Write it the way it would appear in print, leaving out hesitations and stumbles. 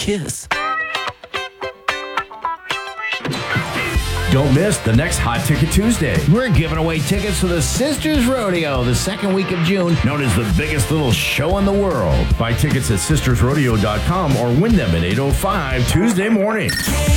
kiss. Don't miss the next Hot Ticket Tuesday. We're giving away tickets to the Sisters Rodeo the second week of June, known as the biggest little show in the world. Buy tickets at sistersrodeo.com or win them at 8:05 Tuesday morning.